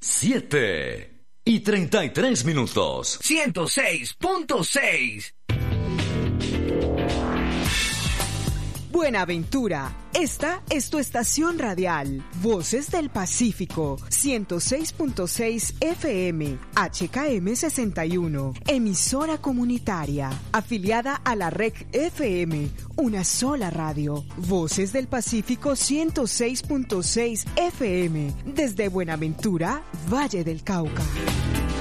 7:33. 106.6. Buenaventura, esta es tu estación radial, Voces del Pacífico, 106.6 FM, HKM 61, emisora comunitaria, afiliada a la Red FM, una sola radio, Voces del Pacífico 106.6 FM, desde Buenaventura, Valle del Cauca.